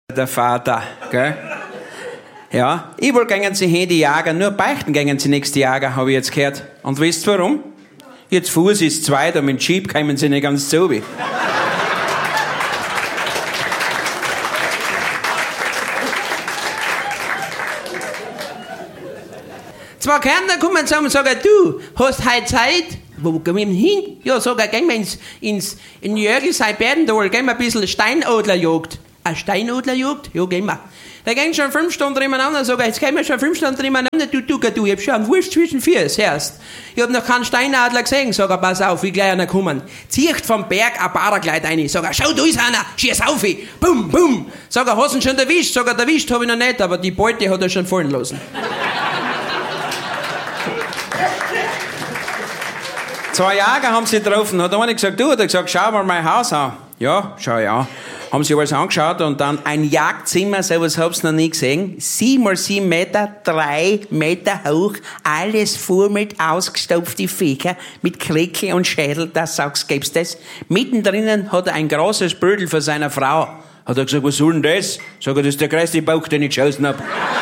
der Vater, gell? Ja, ich will gehen sie hin, die Jager, nur beichten gehen sie nächste Jager, habe ich jetzt gehört. Und wisst ihr warum? Jetzt Fuß ist zweit und mit dem Jeep kommen sie nicht ganz zu. Zwei Kärntner kommen zusammen und sagen, du, hast heute Zeit? Wo gehen wir hin? Ja, sag ich, gehen wir in Jörgl, Berndal, gehen wir ein bisschen Steinadlerjagd. Eine Steinadlerjagd? Ja, gehen wir. Da gehen schon 5 Stunden nebeneinander, sag ich, jetzt gehen wir schon 5 Stunden nebeneinander, du, ich hab schon einen Wurst zwischen Füßen, hörst. Ich hab noch keinen Steinadler gesehen, sag ich, pass auf, wie gleich einer kommen. Zieht vom Berg ein Paragleit rein, sag ich, schau, da ist einer, schieß auf, bum, bum. Sag ich, hast du ihn schon erwischt? Sag ich, erwischt hab ich noch nicht, aber die Beute hat er schon fallen lassen. 2 Jäger haben sie getroffen, hat einer gesagt, du, hat er gesagt, schau mal mein Haus an. Ja, schau ich an. Haben sie alles angeschaut und dann ein Jagdzimmer, sowas hab's noch nie gesehen. 7 mal 7 Meter, 3 Meter hoch, alles voll mit ausgestopften Viecher, mit Klecke und Schädel, das sagst, gibt's das. Mittendrin hat er ein großes Bödel für seine Frau. Hat er gesagt, was soll denn das? Sag ich, das ist der größte Bauch, den ich geschossen hab.